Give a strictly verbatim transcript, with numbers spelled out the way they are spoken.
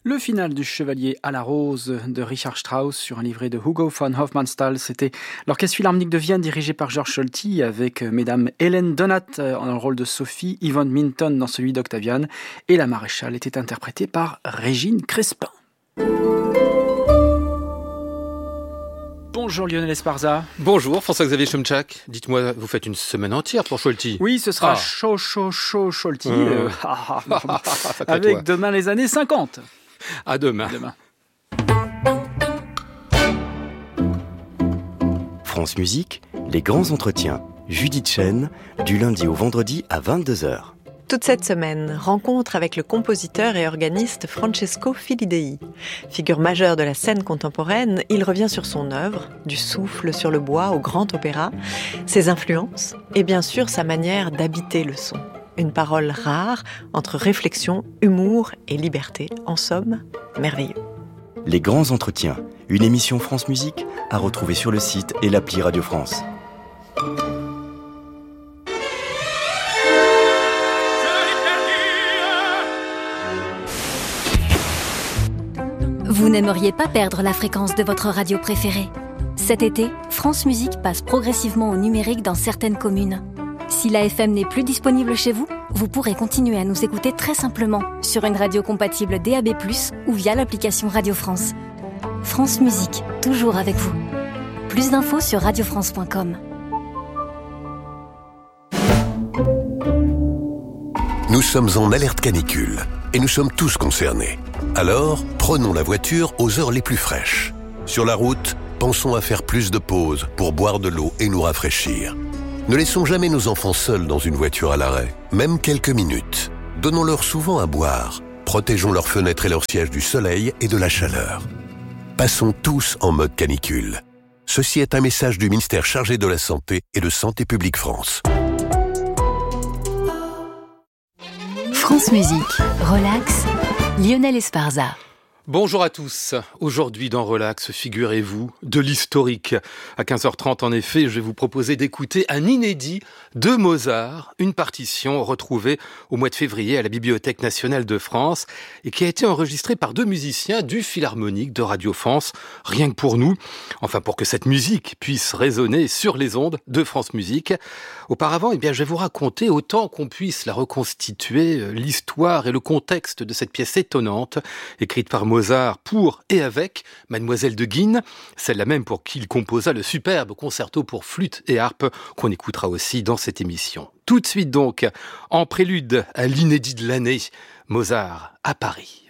Le final du Chevalier à la Rose de Richard Strauss sur un livret de Hugo von Hofmannsthal, c'était l'Orchestre Philharmonique de Vienne dirigé par Georges Solti avec mesdames Hélène Donat dans le rôle de Sophie, Yvonne Minton dans celui d'Octaviane et la maréchale était interprétée par Régine Crespin. Bonjour Lionel Esparza. Bonjour François-Xavier Chomchak. Dites-moi, vous faites une semaine entière pour Solti? Oui, ce sera ah. chaud, chaud, chaud, Solti. Mmh. Euh, ah, ah, avec toi. Demain les années cinquante. À demain. demain. France Musique, les grands entretiens. Judith Chen, du lundi au vendredi à vingt-deux heures. Toute cette semaine, rencontre avec le compositeur et organiste Francesco Filidei. Figure majeure de la scène contemporaine, il revient sur son œuvre, du souffle sur le bois au grand opéra, ses influences et bien sûr sa manière d'habiter le son. Une parole rare entre réflexion, humour et liberté. En somme, merveilleux. Les grands entretiens, une émission France Musique à retrouver sur le site et l'appli Radio France. Vous n'aimeriez pas perdre la fréquence de votre radio préférée? Cet été, France Musique passe progressivement au numérique dans certaines communes. Si la F M n'est plus disponible chez vous, vous pourrez continuer à nous écouter très simplement sur une radio compatible D A B plus, ou via l'application Radio France. France Musique, toujours avec vous. Plus d'infos sur radio france point com. Nous sommes en alerte canicule et nous sommes tous concernés. Alors, prenons la voiture aux heures les plus fraîches. Sur la route, pensons à faire plus de pauses pour boire de l'eau et nous rafraîchir. Ne laissons jamais nos enfants seuls dans une voiture à l'arrêt, même quelques minutes. Donnons-leur souvent à boire. Protégeons leurs fenêtres et leurs sièges du soleil et de la chaleur. Passons tous en mode canicule. Ceci est un message du ministère chargé de la Santé et de Santé publique France. France Musique, relax, Lionel Esparza. Bonjour à tous. Aujourd'hui dans Relax, figurez-vous, de l'historique. À quinze heures trente en effet, je vais vous proposer d'écouter un inédit de Mozart, une partition retrouvée au mois de février à la Bibliothèque nationale de France et qui a été enregistrée par deux musiciens du Philharmonique de Radio France, rien que pour nous, enfin pour que cette musique puisse résonner sur les ondes de France Musique. Auparavant, eh bien, je vais vous raconter, autant qu'on puisse la reconstituer, l'histoire et le contexte de cette pièce étonnante, écrite par Mozart pour et avec Mademoiselle de Guine, celle-là même pour qui il composa le superbe concerto pour flûte et harpe qu'on écoutera aussi dans cette émission. Tout de suite donc, en prélude à l'inédit de l'année, Mozart à Paris.